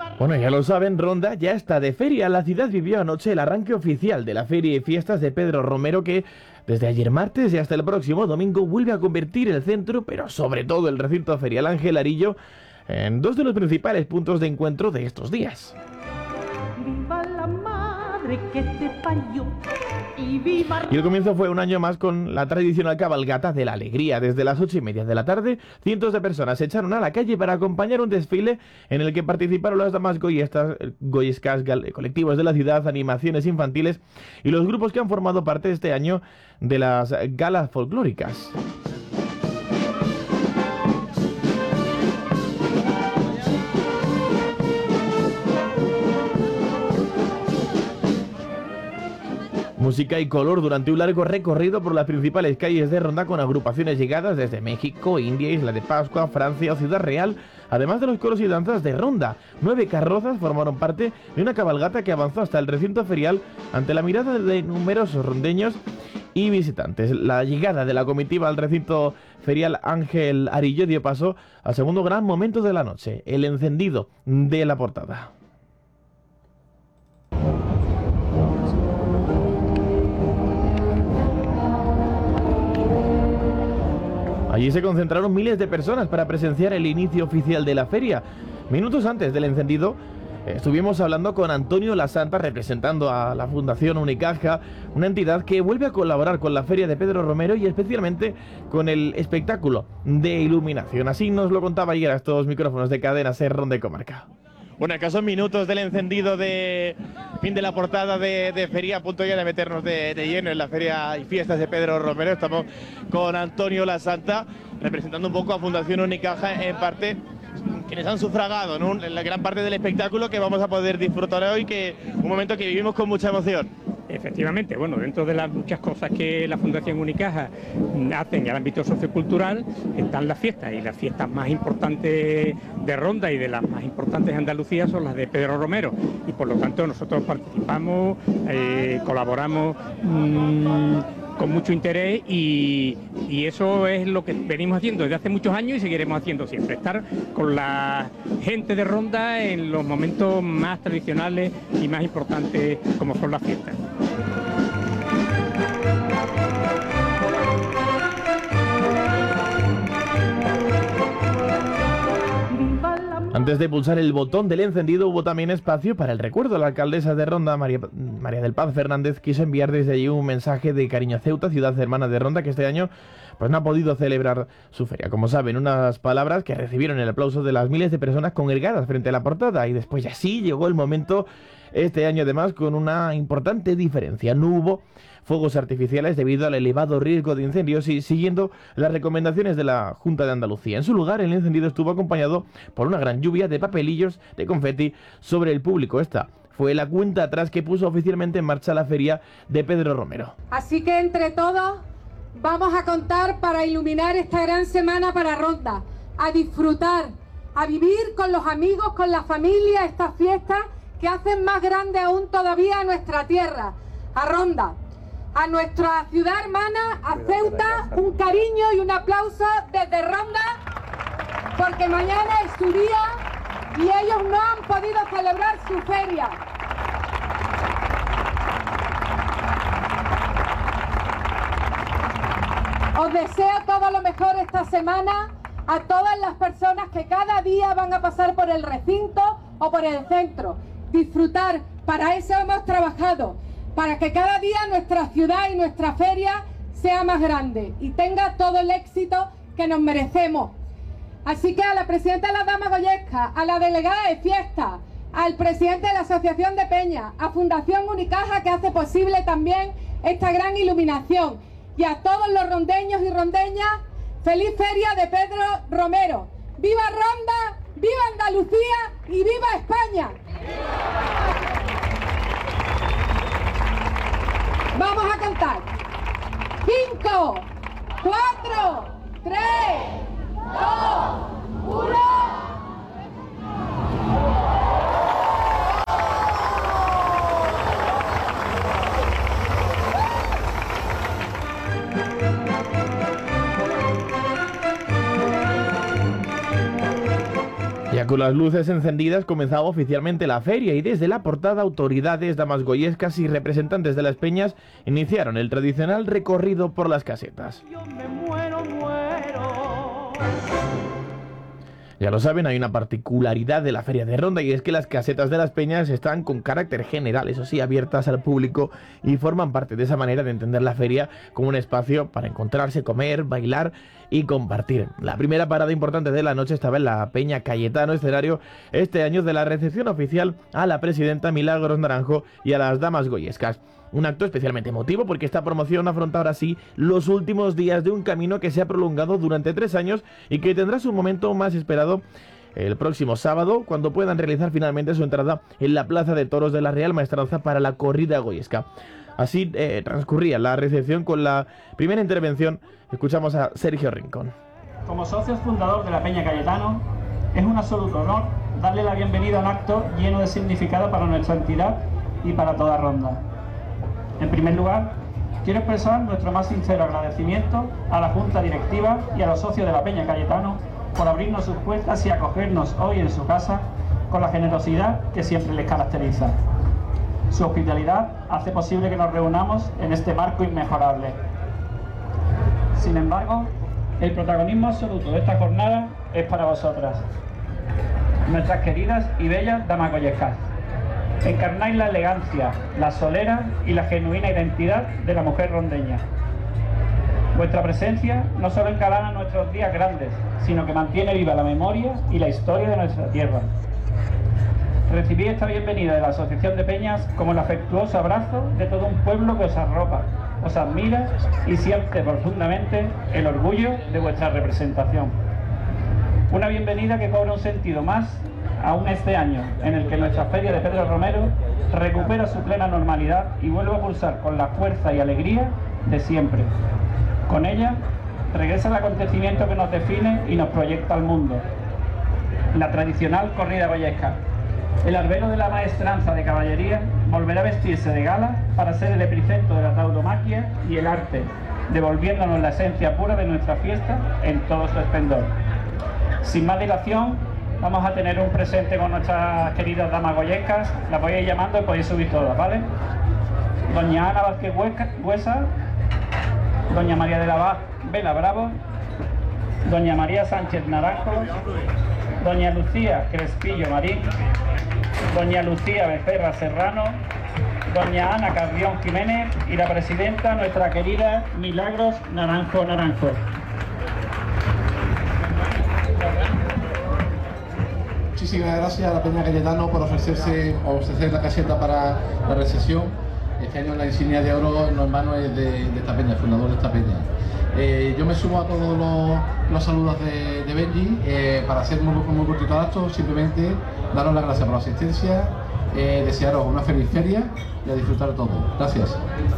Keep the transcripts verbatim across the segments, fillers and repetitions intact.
Bueno, ya lo saben, Ronda ya está de feria. La ciudad vivió anoche el arranque oficial de la Feria y Fiestas de Pedro Romero, que desde ayer martes y hasta el próximo domingo vuelve a convertir el centro, pero sobre todo el recinto ferial Ángel Arillo, en dos de los principales puntos de encuentro de estos días. Viva la madre que te parió. Y, viva... y el comienzo fue un año más con la tradicional cabalgata de la alegría. Desde las ocho y media de la tarde, cientos de personas se echaron a la calle para acompañar un desfile en el que participaron las damas goyestas, goyescas, colectivos de la ciudad, animaciones infantiles y los grupos que han formado parte este año de las galas folclóricas. Música y color durante un largo recorrido por las principales calles de Ronda, con agrupaciones llegadas desde México, India, Isla de Pascua, Francia o Ciudad Real, además de los coros y danzas de Ronda. Nueve carrozas formaron parte de una cabalgata que avanzó hasta el recinto ferial ante la mirada de numerosos rondeños y visitantes. La llegada de la comitiva al recinto ferial Ángel Arillo dio paso al segundo gran momento de la noche, el encendido de la portada. Allí se concentraron miles de personas para presenciar el inicio oficial de la feria. Minutos antes del encendido, estuvimos hablando con Antonio Lasanta, representando a la Fundación Unicaja, una entidad que vuelve a colaborar con la Feria de Pedro Romero y especialmente con el espectáculo de iluminación. Así nos lo contaba ayer a estos micrófonos de Cadena Ser Ronda y Comarca. Bueno, escasos minutos del encendido de fin de la portada de, de feria, a punto ya de meternos de, de lleno en la Feria y Fiestas de Pedro Romero. Estamos con Antonio Lasanta, representando un poco a Fundación Unicaja, en parte quienes han sufragado, ¿no?, la gran parte del espectáculo que vamos a poder disfrutar hoy, que un momento que vivimos con mucha emoción. Efectivamente, bueno, dentro de las muchas cosas que la Fundación Unicaja hace en el ámbito sociocultural están las fiestas, y las fiestas más importantes de Ronda y de las más importantes de Andalucía son las de Pedro Romero, y por lo tanto nosotros participamos, eh, colaboramos mmm, con mucho interés, y, y eso es lo que venimos haciendo desde hace muchos años y seguiremos haciendo siempre, estar con la gente de Ronda en los momentos más tradicionales y más importantes como son las fiestas. Antes de pulsar el botón del encendido hubo también espacio para el recuerdo. La alcaldesa de Ronda, María, María del Paz Fernández, quiso enviar desde allí un mensaje de cariño a Ceuta, ciudad hermana de Ronda, que este año pues no ha podido celebrar su feria. Como saben, unas palabras que recibieron el aplauso de las miles de personas congregadas frente a la portada, y después ya sí llegó el momento, este año además con una importante diferencia. No hubo fuegos artificiales debido al elevado riesgo de incendios y siguiendo las recomendaciones de la Junta de Andalucía. En su lugar, el encendido estuvo acompañado por una gran lluvia de papelillos de confeti sobre el público. Esta fue la cuenta atrás que puso oficialmente en marcha la feria de Pedro Romero. Así que entre todos vamos a contar para iluminar esta gran semana para Ronda, a disfrutar, a vivir con los amigos, con la familia, estas fiestas que hacen más grande aún todavía a nuestra tierra, a Ronda, a nuestra ciudad hermana, a Ceuta, un cariño y un aplauso desde Ronda, porque mañana es su día y ellos no han podido celebrar su feria. Os deseo todo lo mejor esta semana a todas las personas que cada día van a pasar por el recinto o por el centro. Disfrutar, para eso hemos trabajado, para que cada día nuestra ciudad y nuestra feria sea más grande y tenga todo el éxito que nos merecemos. Así que a la presidenta de la Dama Goyesca, a la delegada de fiesta, al presidente de la Asociación de Peña, a Fundación Unicaja, que hace posible también esta gran iluminación, y a todos los rondeños y rondeñas, feliz feria de Pedro Romero. ¡Viva Ronda! ¡Viva Andalucía! ¡Y viva España! Vamos a cantar. Cinco, cuatro, tres, dos, uno. Con las luces encendidas comenzaba oficialmente la feria y desde la portada autoridades, damas goyescas y representantes de las peñas iniciaron el tradicional recorrido por las casetas. Yo me muero, muero. Ya lo saben, hay una particularidad de la Feria de Ronda y es que las casetas de las peñas están con carácter general, eso sí, abiertas al público y forman parte de esa manera de entender la feria como un espacio para encontrarse, comer, bailar y compartir. La primera parada importante de la noche estaba en la Peña Cayetano, escenario este año de la recepción oficial a la presidenta Milagros Naranjo y a las damas goyescas. Un acto especialmente emotivo porque esta promoción afronta ahora sí los últimos días de un camino que se ha prolongado durante tres años y que tendrá su momento más esperado el próximo sábado, cuando puedan realizar finalmente su entrada en la Plaza de Toros de la Real Maestranza para la corrida goyesca. Así eh, transcurría la recepción con la primera intervención. Escuchamos a Sergio Rincón. Como socio fundador de la Peña Cayetano, es un absoluto honor darle la bienvenida a un acto lleno de significado para nuestra entidad y para toda Ronda. En primer lugar, quiero expresar nuestro más sincero agradecimiento a la Junta Directiva y a los socios de la Peña Cayetano por abrirnos sus puertas y acogernos hoy en su casa con la generosidad que siempre les caracteriza. Su hospitalidad hace posible que nos reunamos en este marco inmejorable. Sin embargo, el protagonismo absoluto de esta jornada es para vosotras, nuestras queridas y bellas damas goyescas. Encarnáis la elegancia, la solera y la genuina identidad de la mujer rondeña. Vuestra presencia no solo engalana nuestros días grandes, sino que mantiene viva la memoria y la historia de nuestra tierra. Recibid esta bienvenida de la Asociación de Peñas como el afectuoso abrazo de todo un pueblo que os arropa, os admira y siente profundamente el orgullo de vuestra representación. Una bienvenida que cobra un sentido más aún este año, en el que nuestra Feria de Pedro Romero recupera su plena normalidad y vuelve a pulsar con la fuerza y alegría de siempre. Con ella regresa el acontecimiento que nos define y nos proyecta al mundo: la tradicional corrida goyesca. El arbero de la maestranza de caballería volverá a vestirse de gala para ser el epicentro de la tauromaquia y el arte, devolviéndonos la esencia pura de nuestra fiesta en todo su esplendor. Sin más dilación, vamos a tener un presente con nuestras queridas damas goyescas. Las voy a ir llamando y podéis subir todas, ¿vale? Doña Ana Vázquez Buesa, Doña María de la Vaz Vela Bravo, Doña María Sánchez Naranjo, Doña Lucía Crespillo Marín, Doña Lucía Becerra Serrano, Doña Ana Carrión Jiménez y la presidenta, nuestra querida Milagros Naranjo Naranjo. Muchísimas gracias a la Peña Cayetano por ofrecerse ofrecer la caseta para la recepción. Este año la insignia de oro en los manos es de, de esta peña, el fundador de esta peña. Eh, yo me sumo a todos los, los saludos de, de Benji. Eh, para hacer muy, muy cortito el acto, simplemente daros las gracias por la asistencia, eh, desearos una feliz feria y a disfrutar todo. Gracias.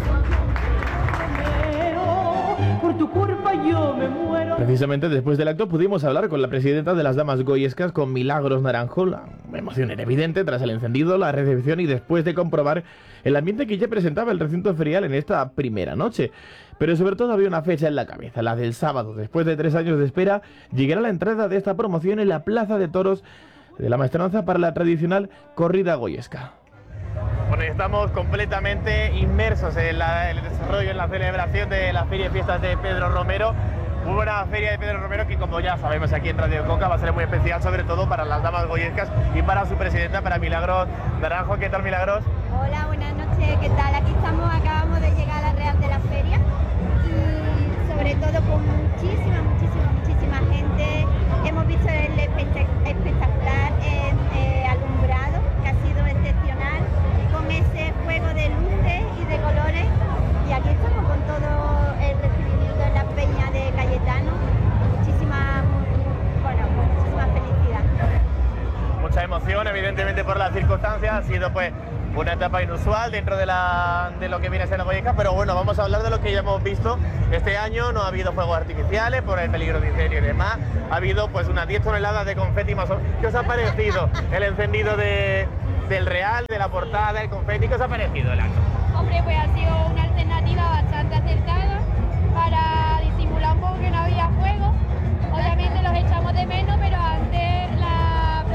Por tu culpa yo me muero. Precisamente después del acto pudimos hablar con la presidenta de las damas goyescas, con Milagros Naranjo. La emoción era evidente tras el encendido, la recepción y después de comprobar el ambiente que ya presentaba el recinto ferial en esta primera noche. Pero sobre todo había una fecha en la cabeza, la del sábado. Después de tres años de espera, llegará la entrada de esta promoción en la Plaza de Toros de la Maestranza para la tradicional corrida goyesca. Bueno, estamos completamente inmersos en la, el desarrollo, en la celebración de la Feria de Fiestas de Pedro Romero. Muy buena Feria de Pedro Romero que, como ya sabemos aquí en Radio Conca, va a ser muy especial, sobre todo para las damas goyescas y para su presidenta, para Milagros Naranjo. ¿Qué tal, Milagros? Hola, buenas noches, ¿qué tal? Aquí estamos, acabamos de llegar a la Real de la Feria y sobre todo con muchísima, muchísima, muchísima gente. Hemos visto el espectacular eh, eh, alumbrado, que ha sido excepcional, con ese juego de luces y de colores, y aquí estamos con todo el recibimiento en la Peña de Cayetano. Muchísima, bueno, muchísima felicidad. Mucha emoción, evidentemente, por las circunstancias. Ha sido pues una etapa inusual dentro de, la, de lo que viene a ser la goyesca, pero bueno, vamos a hablar de lo que ya hemos visto este año. No ha habido fuegos artificiales por el peligro de incendio y demás. Ha habido pues unas diez toneladas de confeti más o menos. ¿Qué os ha parecido el encendido de, del Real, de la portada, el confeti? ¿Qué os ha parecido el acto? Hombre, pues ha sido una alternativa bastante acertada para disimular un poco que no había fuego. Obviamente los echamos de menos, pero antes la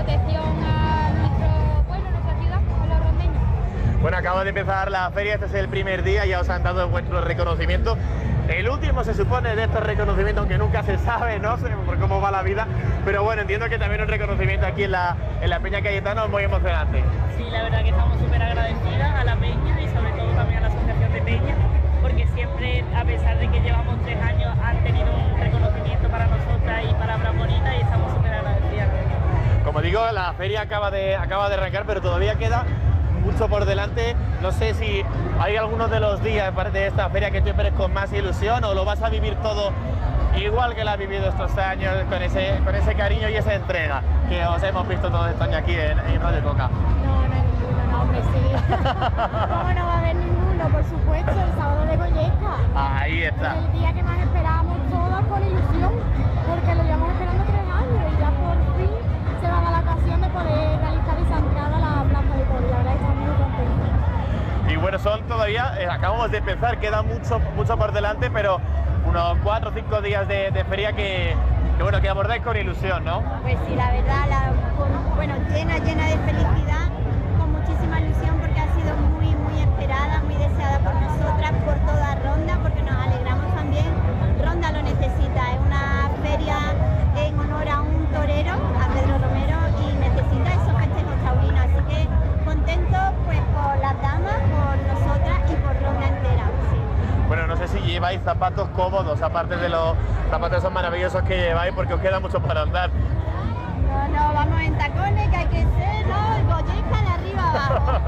protección a nuestro pueblo, a nuestra ciudad, a los rondeños. Bueno, acaba de empezar la feria, este es el primer día, ya os han dado vuestro reconocimiento. El último se supone de estos reconocimientos, aunque nunca se sabe, no sé por cómo va la vida, pero bueno, entiendo que también un reconocimiento aquí en la, en la Peña Cayetano es muy emocionante. Sí, la verdad que estamos súper agradecidas a la Peña y sobre todo también a la Asociación de Peña, porque siempre, a pesar de que llevamos tres años, han tenido un reconocimiento para nosotras y palabras bonitas y estamos súper agradecidas. Como digo, la feria acaba de, acaba de arrancar, pero todavía queda mucho por delante. No sé si hay algunos de los días de esta feria que tú esperes con más ilusión o lo vas a vivir todo igual que lo has vivido estos años, con ese, con ese cariño y esa entrega que os hemos visto todos estos años aquí en, en Radio Coca. No, no hay ninguno, no, hombre, sí. ¿Cómo no va a haber ninguno? Por supuesto, el sábado de Goyesca. Ahí está. Es el día que más esperábamos todas con ilusión, porque lo llevamos esperando tres años y ya por fin se va a dar la ocasión de poder realizar esa entrada a la Plaza de Toros. La verdad que estamos muy contentos. Y bueno, son todavía, eh, acabamos de empezar, queda mucho, mucho por delante, pero unos cuatro o cinco días de, de feria que, que, bueno, que abordáis con ilusión, ¿no? Pues sí, la verdad, la, con, bueno, llena, llena de felicidad, con muchísima ilusión porque ha sido muy, muy esperada, muy deseada por nosotras, por toda Ronda, porque nos alegramos también. Ronda lo necesita, es una feria en honor a un torero, a Pedro Romero, y necesita esos festejos taurinos, así que contento pues por las damas, por nosotras y por Ronda entera. Sí. Bueno, no sé si lleváis zapatos cómodos, aparte de los zapatos esos maravillosos que lleváis, porque os queda mucho para andar. No, no, vamos en tacones, que hay que ser, ¿no? El Goyesca de arriba abajo.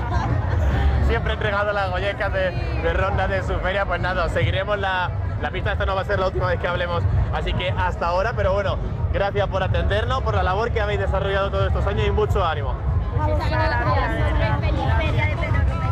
Siempre entregado las goyescas de, de Ronda de su feria, pues nada, seguiremos la, la pista, esta no va a ser la última vez que hablemos, así que hasta ahora, pero bueno, gracias por atendernos, por la labor que habéis desarrollado todos estos años y mucho ánimo. Muchas gracias.